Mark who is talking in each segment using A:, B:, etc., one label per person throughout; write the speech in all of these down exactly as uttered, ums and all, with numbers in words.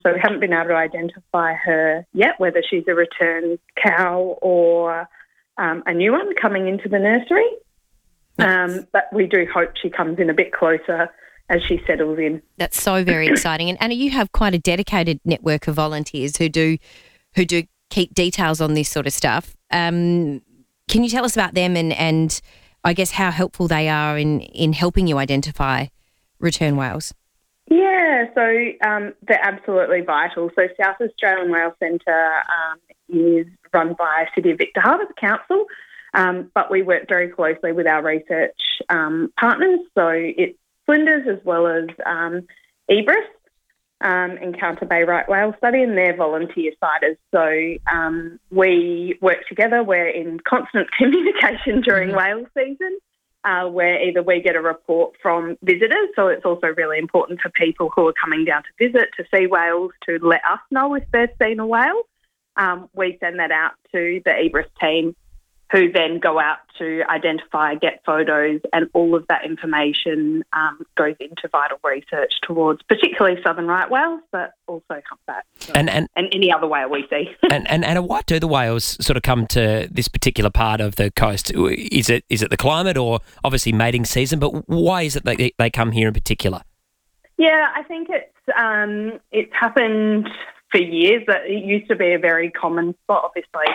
A: So we haven't been able to identify her yet, whether she's a return cow or um, a new one coming into the nursery. Um, but we do hope she comes in a bit closer as she settles in.
B: That's so very exciting. And Anna, you have quite a dedicated network of volunteers who do who do keep details on this sort of stuff. Um, can you tell us about them and, and I guess how helpful they are in, in helping you identify return whales?
A: Yeah, so um, they're absolutely vital. So South Australian Whale Centre um, is run by City of Victor Harbor, the council, um, but we work very closely with our research um, partners. So it's Flinders as well as um, Ebris, um, Encounter Bay Right Whale Study, and they're volunteer siders. So um, we work together. We're in constant communication during mm-hmm. whale season. Uh, where either we get a report from visitors, so it's also really important for people who are coming down to visit to see whales to let us know if they've seen a whale. Um, we send that out to the Ebris team, who then go out to identify, get photos, and all of that information um, goes into vital research towards particularly southern right whales, but also humpback so,
C: and, and
A: and any other whale we see.
C: and, and and why do the whales sort of come to this particular part of the coast? Is it is it the climate or obviously mating season? But why is it that they, they come here in particular?
A: Yeah, I think it's um, it's happened for years. That it used to be a very common spot, obviously.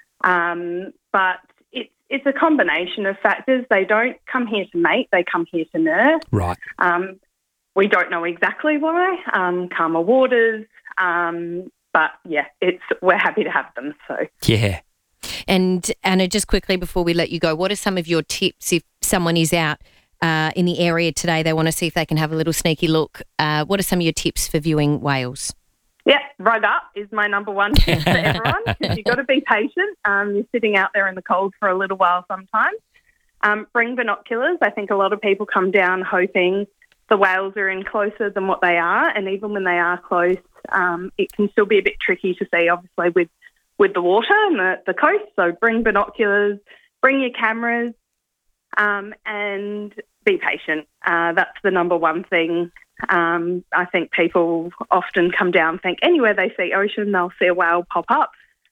A: Um, but it's it's a combination of factors. They don't come here to mate; they come here to nurse.
C: Right.
A: Um, we don't know exactly why. Um, calmer waters, um, but yeah, it's we're happy to have them. So
C: yeah.
B: And Anna, just quickly before we let you go, what are some of your tips if someone is out uh, in the area today? They want to see if they can have a little sneaky look. Uh, what are some of your tips for viewing whales?
A: Yeah, rug up is my number one tip for everyone because you've got to be patient. Um, you're sitting out there in the cold for a little while sometimes. Um, bring binoculars. I think a lot of people come down hoping the whales are in closer than what they are, and even when they are close, um, it can still be a bit tricky to see, obviously, with, with the water and the, the coast. So bring binoculars, bring your cameras, um, and be patient. Uh, that's the number one thing. Um, I think people often come down and think anywhere they see ocean, they'll see a whale pop up.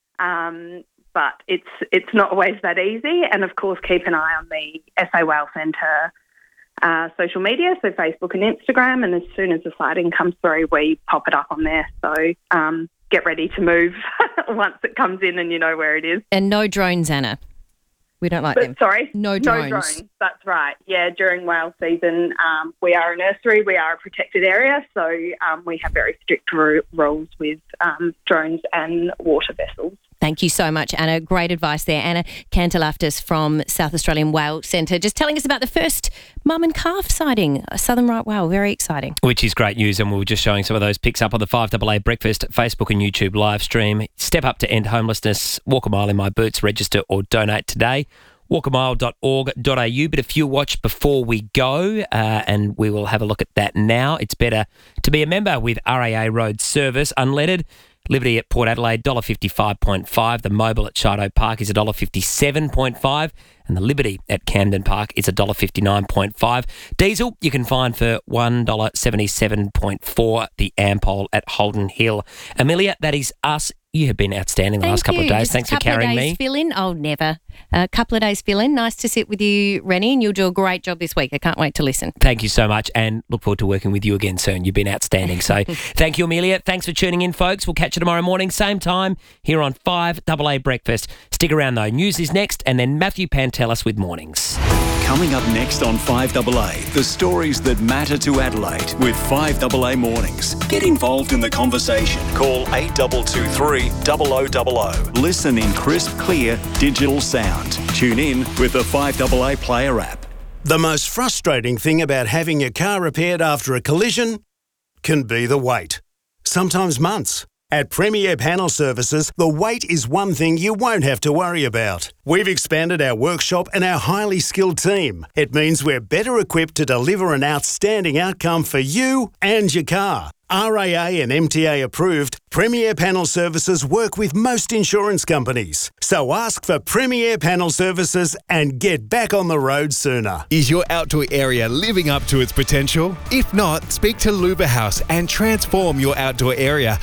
A: Um, but it's it's not always that easy. And, of course, keep an eye on the S A Whale Centre uh, social media, so Facebook and Instagram. And as soon as the sighting comes through, we pop it up on there. So um, get ready to move once it comes in and you know where it is.
B: And no drones, Anna. We don't like
A: but,
B: them.
A: Sorry?
B: No drones.
A: No drones, that's right. Yeah, during whale season, um, we are a nursery, we are a protected area, so um, we have very strict ru- rules with um, drones and water vessels.
B: Thank you so much, Anna. Great advice there. Anna Kantalaftis from South Australian Whale Centre, just telling us about the first mum and calf sighting, a southern right whale. Very exciting. Which
C: is great news, and we were just showing some of those pics up on the five A A Breakfast Facebook and YouTube live stream. Step up to end homelessness. Walk a mile in my boots. Register or donate today. walk a mile dot org dot a u. But a few watch before we go, uh, and we will have a look at that now. It's better to be a member with R A A Road Service. Unleaded Liberty at Port Adelaide, one dollar fifty-five point five. The Mobil at Chardo Park is one dollar fifty-seven point five. And the Liberty at Camden Park is one dollar fifty-nine point five. Diesel you can find for one dollar seventy-seven point four. The Ampol at Holden Hill. Amelia, that is us. You have been outstanding the
B: Thank
C: last couple
B: you.
C: of days.
B: Just
C: Thanks for carrying
B: me. A couple of
C: me.
B: days fill in? Oh, never. A couple of days fill in. Nice to sit with you, Rennie, and you'll do a great job this week. I can't wait to listen.
C: Thank you so much, and look forward to working with you again soon. You've been outstanding. So thank you, Amelia. Thanks for tuning in, folks. We'll catch you tomorrow morning, same time, here on five A A Breakfast. Stick around, though. News is next, and then Matthew Pantelis with Mornings.
D: Coming up next on five A A, the stories that matter to Adelaide with five A A Mornings. Get involved in the conversation. Call eight two two three, zero zero zero zero. Listen in crisp, clear, digital sound. Tune in with the five A A Player app.
E: The most frustrating thing about having your car repaired after a collision can be the wait. Sometimes months. At Premier Panel Services, the wait is one thing you won't have to worry about. We've expanded our workshop and our highly skilled team. It means we're better equipped to deliver an outstanding outcome for you and your car. R A A and M T A approved, Premier Panel Services work with most insurance companies. So ask for Premier Panel Services and get back on the road sooner.
F: Is your outdoor area living up to its potential? If not, speak to Luba House and transform your outdoor area